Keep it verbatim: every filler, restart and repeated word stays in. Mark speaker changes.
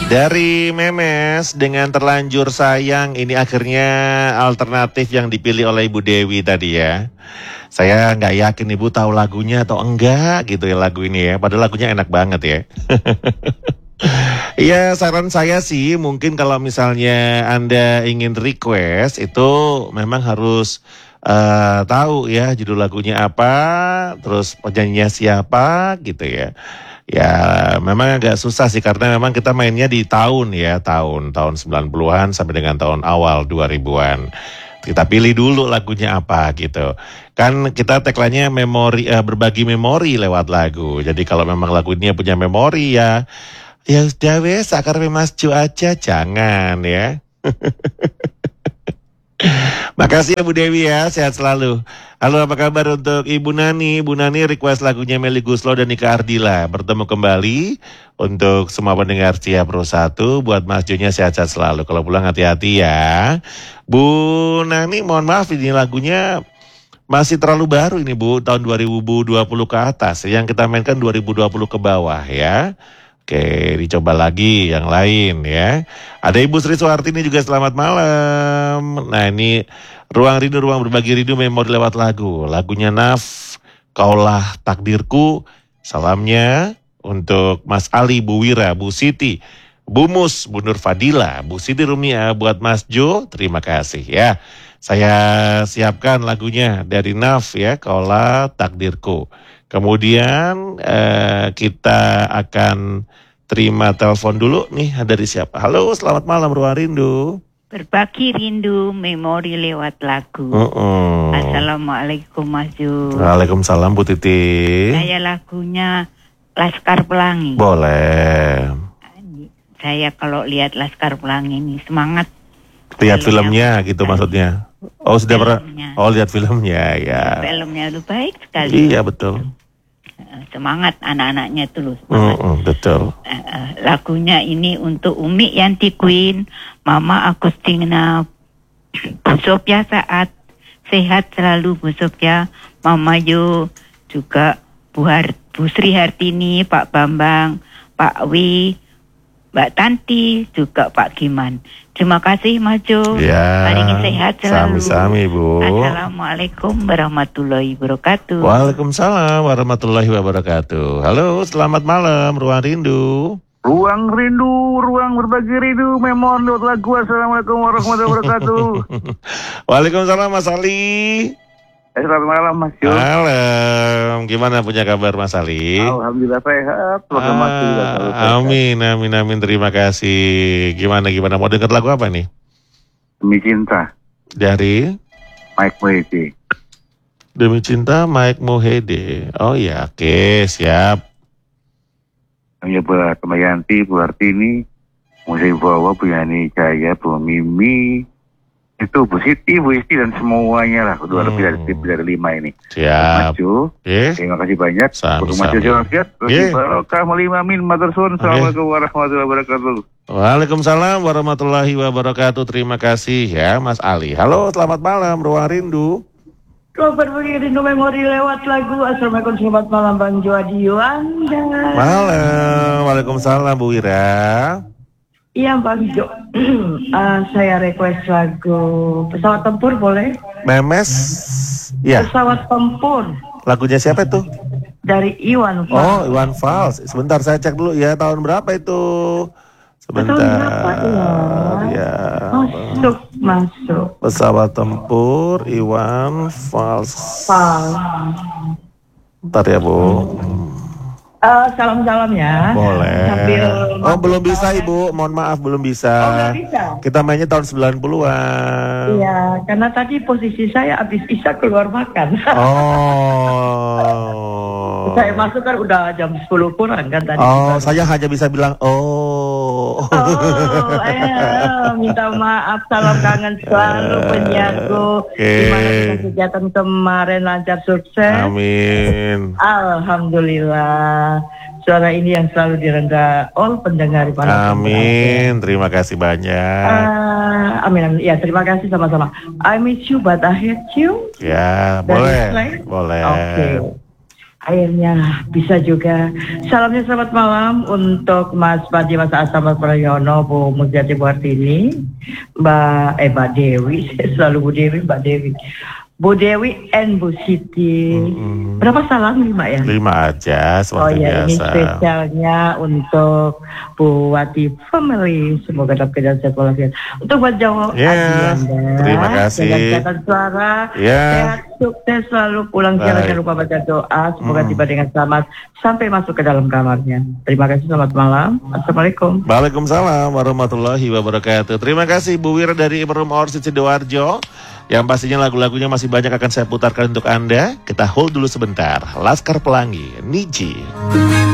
Speaker 1: Dari Memes dengan Terlanjur Sayang, ini akhirnya alternatif yang dipilih oleh Ibu Dewi tadi ya. Saya nggak yakin Ibu tahu lagunya atau enggak gitu ya lagu ini ya. Padahal lagunya enak banget ya. Iya, saran saya sih mungkin kalau misalnya Anda ingin request itu memang harus uh, tahu ya judul lagunya apa, terus penyanyinya siapa gitu ya. Ya memang agak susah sih karena memang kita mainnya di tahun ya, tahun tahun sembilan puluhan sampai dengan tahun awal dua ribuan. Kita pilih dulu lagunya apa gitu. Kan kita tagline-nya memori, eh, berbagi memori lewat lagu. Jadi kalau memang lagu ini punya memori ya, ya sudah wes, akar Mas Jo aja, jangan ya. Makasih ya Bu Dewi ya, sehat selalu. Halo, apa kabar untuk Ibu Nani? Ibu Nani request lagunya Melly Goeslaw dan Nika Ardila. Bertemu kembali untuk semua pendengar Cia Pro satu. Buat Mas Jo-nya sehat-sehat selalu. Kalau pulang hati-hati ya. Bu Nani, mohon maaf ini lagunya masih terlalu baru ini Bu, tahun dua ribu dua puluh ke atas. Yang kita mainkan dua ribu dua puluh ke bawah ya. Oke, dicoba lagi yang lain ya. Ada Ibu Sri Suhartini juga, selamat malam. Nah ini Ruang Rindu, Ruang Berbagi Rindu Memori lewat lagu. Lagunya Naf, Kaulah Takdirku. Salamnya untuk Mas Ali, Bu Wira, Bu Siti, Bu Mus, Bu Nur Fadila, Bu Siti Rumia, buat Mas Jo, terima kasih ya. Saya siapkan lagunya dari Naf ya, Kaulah Takdirku. Kemudian eh, kita akan terima telepon dulu nih, dari siapa? Halo, selamat malam Ruang Rindu.
Speaker 2: Berbagi rindu memori lewat lagu.
Speaker 1: Uh-uh.
Speaker 2: Assalamualaikum Mas Jo.
Speaker 1: Waalaikumsalam Bu Titi.
Speaker 2: Saya lagunya Laskar Pelangi.
Speaker 1: Boleh.
Speaker 2: Saya kalau lihat Laskar Pelangi ini semangat.
Speaker 1: Lihat filmnya gitu maksudnya. Oh sudah pernah. Oh lihat filmnya ya.
Speaker 2: Filmnya itu baik sekali.
Speaker 1: Iya betul.
Speaker 2: Semangat anak-anaknya itu loh.
Speaker 1: Mm, mm, betul.
Speaker 2: Uh, lagunya ini untuk Umi Yanti Queen, Mama Agustina, Bu Sofia Saat, sehat selalu Bu Sofia, Mama Yo, juga Bu, Har- Bu Sri Hartini, Pak Bambang, Pak Wi, Mbak Tanti, juga Pak Giman. Terima kasih Mas Jo.
Speaker 1: Ya,
Speaker 2: hari ini sehat selalu.
Speaker 1: Sami-sami Bu.
Speaker 2: Assalamualaikum warahmatullahi wabarakatuh.
Speaker 1: Waalaikumsalam warahmatullahi wabarakatuh. Halo, selamat malam Ruang Rindu.
Speaker 3: Ruang Rindu, Ruang Berbagi Rindu, memori lewat lagu. Assalamualaikum warahmatullahi wabarakatuh.
Speaker 1: Waalaikumsalam Mas Ali.
Speaker 3: Eh, selamat malam Mas Jo.
Speaker 1: Malam. Gimana punya kabar Mas Ali?
Speaker 3: Alhamdulillah sehat.
Speaker 1: Ah, amin, amin, amin. Terima kasih. Gimana, gimana? Mau denger lagu apa nih?
Speaker 3: Demi Cinta.
Speaker 1: Dari?
Speaker 3: Mike Mohede.
Speaker 1: Demi Cinta, Mike Mohede. Oh iya, oke, siap.
Speaker 3: Ya buat Mbak Yanti, Bu Hartini, Musik Bawa, Bu Yani Jaya, Bu Mimi, itu Bu Siti, Bu Isti, dan semuanya lah. Kedua lebih dari lebih dari lima ini.
Speaker 1: Siap.
Speaker 3: Maju.
Speaker 1: Eh?
Speaker 3: Terima kasih banyak.
Speaker 1: Sami-sami.
Speaker 3: Maju sehat. Barokah melima min matursun. Assalamualaikum warahmatullahi wabarakatuh.
Speaker 1: Waalaikumsalam warahmatullahi wabarakatuh. Terima kasih ya Mas Ali. Halo, selamat malam Ruang Rindu.
Speaker 4: Selamat berbagi rindu memori lewat lagu. Assalamualaikum, selamat malam Bang Jo Adiwanda.
Speaker 1: Malam. Waalaikumsalam Bu Wira.
Speaker 4: Iya Bang Jo, uh, saya request lagu Pesawat Tempur boleh?
Speaker 1: Memes, ya.
Speaker 4: Pesawat Tempur.
Speaker 1: Lagunya siapa itu?
Speaker 4: Dari Iwan Fals.
Speaker 1: Oh, Iwan Fals. Sebentar saya cek dulu ya, tahun berapa itu? Sebentar.
Speaker 4: Tahun berapa ya?
Speaker 1: Ya.
Speaker 4: Masuk, masuk.
Speaker 1: Pesawat Tempur, Iwan Fals.
Speaker 4: Fals.
Speaker 1: Bentar ya Bu.
Speaker 4: Uh, salam-salam ya.
Speaker 1: Boleh.
Speaker 4: Sambil
Speaker 1: oh belum bisa Ibu, mohon maaf belum bisa.
Speaker 4: Oh nggak bisa?
Speaker 1: Kita mainnya tahun sembilan puluhan.
Speaker 4: Iya, karena tadi posisi saya habis Isya keluar makan.
Speaker 1: Oh.
Speaker 4: Saya masuk kan udah jam sepuluh kurang kan tadi.
Speaker 1: Oh, saya hanya bisa bilang oh.
Speaker 4: Oh, eh, minta maaf, salam kangen selalu penyiarku.
Speaker 1: Okay.
Speaker 4: Gimana dengan kegiatan kemarin, lancar sukses?
Speaker 1: Amin.
Speaker 4: Alhamdulillah. Suara ini yang selalu direndah all pendengar di mana.
Speaker 1: Amin. Terima kasih banyak.
Speaker 4: Uh, amin, amin. Ya, terima kasih sama-sama. I miss you but I hate you.
Speaker 1: Ya,
Speaker 4: Dari
Speaker 1: boleh.
Speaker 4: Slang?
Speaker 1: Boleh.
Speaker 4: Oke. Okay. akhirnya bisa juga. Salamnya selamat malam untuk Mas Padi, Mas Asam, Mas Prayono, Bu Mulyati, Bu Artini, Mbak eh Mbak Dewi, selalu Bu Dewi, Mbak Dewi, Bu Dewi and Bu Siti.
Speaker 1: Mm-mm.
Speaker 4: Berapa salam? Lima ya?
Speaker 1: Lima aja seperti
Speaker 4: Oh ya, ini
Speaker 1: biasa.
Speaker 4: spesialnya untuk Bu Wati family. Semoga dalam keadaan sehat walafiat. Untuk Mbak Jawa,
Speaker 1: Ya, terima kasih.
Speaker 4: Dengan catatan suara,
Speaker 1: Ya.
Speaker 4: sehat, sukses selalu, pulang siang,
Speaker 1: Baik.
Speaker 4: jangan lupa baca doa. Semoga
Speaker 1: Hmm.
Speaker 4: tiba dengan selamat sampai masuk ke dalam kamarnya. Terima kasih, selamat malam. Assalamualaikum.
Speaker 1: Waalaikumsalam warahmatullahi wabarakatuh. Terima kasih Bu Wira dari Imrum Orchid Sidoarjo. Yang pastinya lagu-lagunya masih banyak akan saya putarkan untuk Anda. Kita hold dulu sebentar. Laskar Pelangi, Niji.